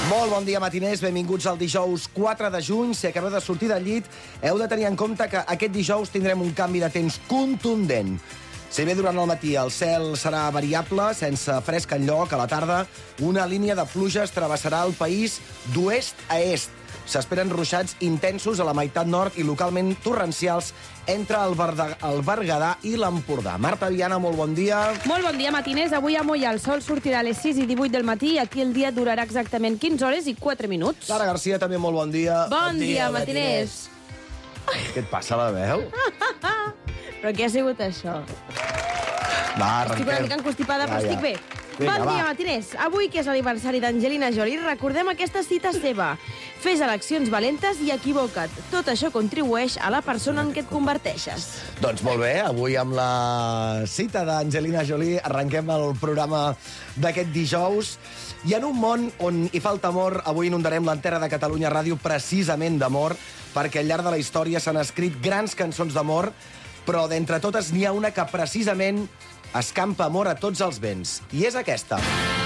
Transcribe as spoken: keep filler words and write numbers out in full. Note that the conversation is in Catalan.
Molt bon dia, matiners. Benvinguts al dijous quatre de juny. Si acabeu de sortir del llit, heu de tenir en compte que aquest dijous tindrem un canvi de temps contundent. Si bé durant el matí el cel serà variable, sense fresc enlloc, a la tarda una línia de pluges travessarà el país d'oest a est. S'esperen ruixats intensos a la meitat nord i localment torrencials entre el, Berda, el Berguedà i l'Empordà. Marta Viana, molt bon dia. Molt bon dia, matiners. Avui a Mollà el sol sortirà a les sis i divuit del matí i aquí el dia durarà exactament quinze hores i quatre minuts. Clara Garcia, també molt bon dia. Bon, bon dia, dia, matiners. Què et passa, la veu? Però què ha sigut això? Va, arrenquem. Estic una mica encostipada, però ja, ja. estic bé. Vinga, bon dia, va. matiners. Avui, que és l'aniversari d'Angelina Jolie, recordem aquesta cita seva. Fes eleccions valentes i equivoca't. Tot això contribueix a la persona en què et converteixes. Doncs molt bé, avui amb la cita d'Angelina Jolie arrenquem el programa d'aquest dijous. I en un món on hi falta amor, avui inundarem l'antena de Catalunya Ràdio precisament d'amor, perquè al llarg de la història s'han escrit grans cançons d'amor, però d'entre totes n'hi ha una que precisament escampa amor a tots els vents. I és aquesta.